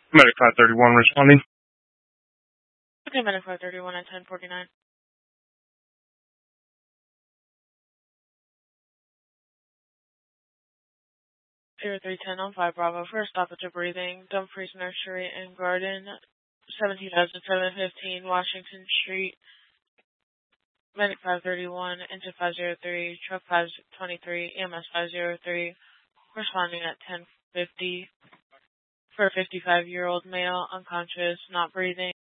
Medic 531 responding. Okay, Medic 531 at 1049. 0310 on 5 Bravo. First stoppage of breathing. Dumfries Nursery and Garden, 17,715 Washington Street. Medic 531 into 503. Truck 523. EMS 503. Responding at 1050 for a 55-year-old male, unconscious, not breathing.